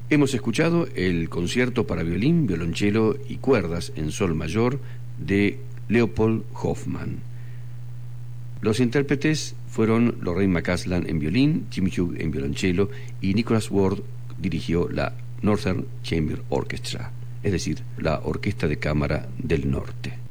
Hemos escuchado el concierto para violín, violonchelo y cuerdas en sol mayor de Leopold Hoffmann. Los intérpretes fueron Lorraine McCasland en violín, Jimmy Hughes en violonchelo y Nicholas Ward dirigió la Northern Chamber Orchestra, es decir, la Orquesta de Cámara del Norte.